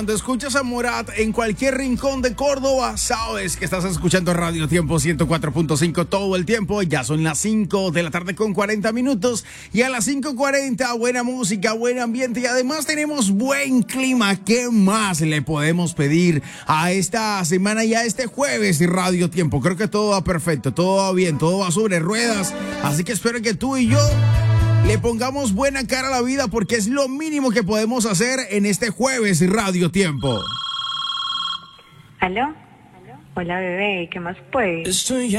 Cuando escuchas a Morat en cualquier rincón de Córdoba, sabes que estás escuchando Radio Tiempo 104.5 todo el tiempo. Ya son las 5 de la tarde con 40 minutos. Y a las 5:40, buena música, buen ambiente y además tenemos buen clima. ¿Qué más le podemos pedir a esta semana y a este jueves de Radio Tiempo? Creo que todo va perfecto, todo va bien, todo va sobre ruedas. Así que espero que tú y yo le pongamos buena cara a la vida porque es lo mínimo que podemos hacer en este jueves Radio Tiempo. ¿Aló? Hola, bebé, ¿qué más pues?